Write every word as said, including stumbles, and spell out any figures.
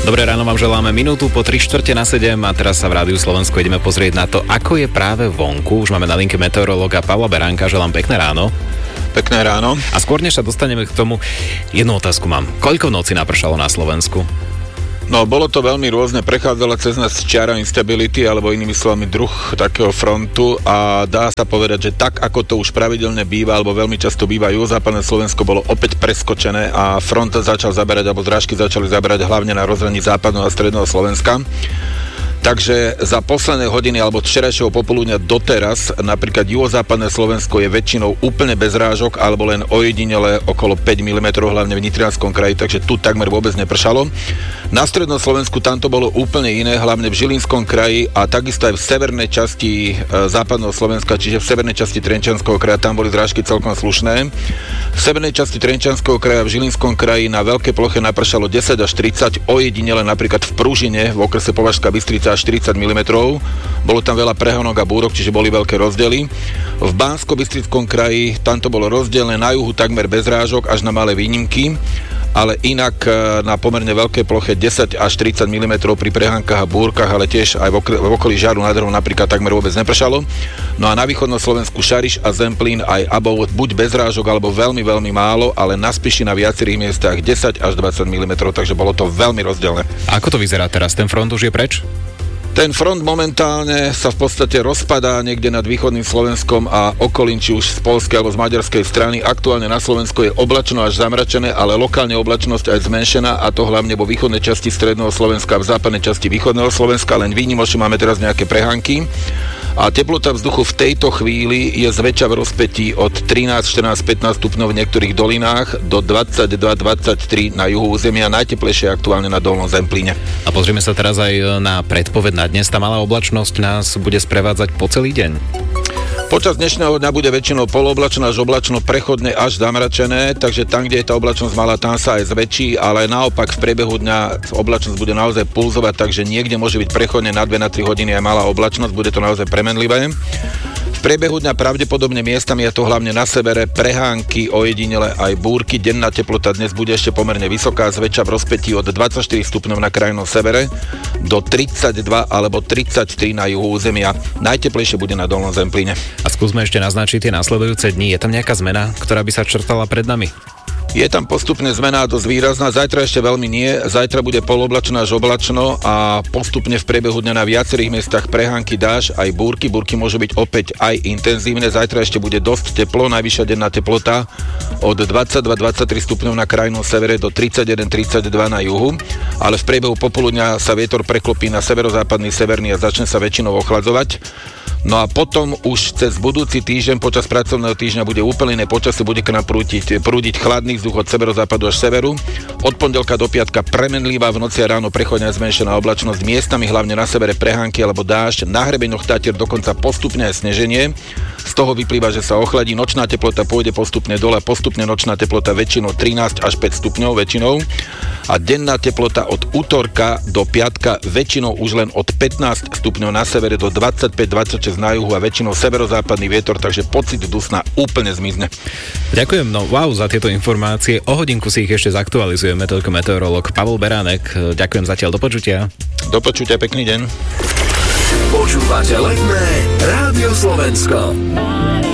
Dobré ráno vám želáme minútu po tri štvrte na sedem a teraz sa v Rádiu Slovensko ideme pozrieť na to, ako je práve vonku. Už máme na linke meteorológa Pavla Beránka. Želám pekné ráno. Pekné ráno. A skôr než sa dostaneme k tomu, jednu otázku mám. Koľko v noci napršalo na Slovensku? No, bolo to veľmi rôzne, prechádzala cez nás čiara instability, alebo inými slovami druh takého frontu a dá sa povedať, že tak, ako to už pravidelne býva, alebo veľmi často býva, juhozápadné Slovensko bolo opäť preskočené a front začal zaberať, alebo zrážky začali zaberať hlavne na rozhraní západného a stredného Slovenska. Takže za posledné hodiny alebo včerajšieho popoludňa doteraz napríklad juhozápadné Slovensko je väčšinou úplne bez rážok alebo len ojedinele okolo päť milimetrov, hlavne v Nitrianskom kraji, takže tu takmer vôbec nepršalo. Na strednom Slovensku tam to bolo úplne iné, hlavne v Žilinskom kraji a takisto aj v severnej časti e, západného Slovenska, čiže v severnej časti Trenčianskeho kraja, tam boli zrážky celkom slušné. V severnej časti Trenčianskeho kraja v Žilinskom kraji na veľkej ploche napršalo desať až tridsať, ojedinele napríklad v Pružine v okrese Považská Bystrica štyridsať milimetrov. Bolo tam veľa prehonok a búrok, čiže boli veľké rozdiely. V Banskobystrickom kraji tam to bolo rozdielne, na juhu takmer bez rážok, až na malé výnimky, ale inak na pomerne veľkej ploche desať až tridsať milimetrov pri prehánkach a búrkach, ale tiež aj v, okr- v okolí Žaru nad Hronom napríklad takmer vôbec nepršalo. No a na východnom Slovensku Šariš a Zemplín aj Abov buď bez rážok alebo veľmi, veľmi málo, ale na Spiši na viacerých miestach desať až dvadsať milimetrov, takže bolo to veľmi rozdielne. A ako to vyzerá teraz? Ten front už je preč? Ten front momentálne sa v podstate rozpadá niekde nad východným Slovenskom a okolím, či už z poľskej alebo z maďarskej strany. Aktuálne na Slovensku je oblačno až zamračené, ale lokálne oblačnosť aj zmenšená, a to hlavne vo východnej časti stredného Slovenska a v západnej časti východného Slovenska, len výnimočne máme teraz nejaké prehánky. A teplota vzduchu v tejto chvíli je zväčša v rozpätí od trinásť, štrnásť, pätnásť stupňov v niektorých dolinách do dvadsaťdva, dvadsaťtri na juhu územia, najteplejšie aktuálne na Dolnom Zemplíne. A pozrieme sa teraz aj na predpoveď na dnes. Tá malá oblačnosť nás bude sprevádzať po celý deň. Počas dnešného dňa bude väčšinou polooblačno až oblačno, prechodne až zamračené, takže tam, kde je tá oblačnosť malá, tam sa aj zväčší, ale naopak v priebehu dňa oblačnosť bude naozaj pulzovať, takže niekde môže byť prechodne na dve na tri hodiny aj malá oblačnosť, bude to naozaj premenlivé. V priebehu dňa pravdepodobne miestami, je to hlavne na severe, prehánky, ojedinele aj búrky. Denná teplota dnes bude ešte pomerne vysoká, zväčša v rozpätí od dvadsaťštyri stupňov na krajnom severe do tridsaťdva alebo tridsaťtri na juhu územia. Najteplejšie bude na Dolnom Zemplíne. A skúsme ešte naznačiť tie nasledujúce dni. Je tam nejaká zmena, ktorá by sa črtala pred nami? Je tam postupne zmena dosť výrazná, zajtra ešte veľmi nie, zajtra bude poloblačno až oblačno a postupne v priebehu dňa na viacerých miestach prehánky, dážď aj búrky, búrky môžu byť opäť aj intenzívne, zajtra ešte bude dosť teplo, najvyššia denná teplota od dvadsaťdva dvadsaťtri stupňov na krajnom severe do tridsaťjeden tridsaťdva na juhu, ale v priebehu popoludňa sa vietor preklopí na severozápadný, severný a začne sa väčšinou ochladzovať. No a potom už cez budúci týždeň počas pracovného týždňa bude úplne iné počasie, bude k nám prúdiť, prúdiť chladný vzduch od severozápadu až severu. Od pondelka do piatka premenlivá, v noci a ráno prechodne zmenšená oblačnosť, miestami hlavne na severe prehánky alebo dážď, na hrebeňoch Tatier dokonca postupne aj sneženie. Z toho vyplýva, že sa ochladí, nočná teplota pôjde postupne dole, postupne nočná teplota väčšinou trinásť až päť stupňov väčšinou a denná teplota od útorka do piatka väčšinou už len od pätnásť stupňov na severe do dvadsaťpäť dvadsaťšesť na juhu a väčšinou severozápadný vietor, takže pocit dusna úplne zmizne. Ďakujem, no wow, za tieto informácie. O hodinku si ich ešte zaktualizujeme, toľko meteorológ Pavel Beránek. Ďakujem zatiaľ, do počutia. Do počutia, pekný deň. Počúvate Letné Rádio Slovensko.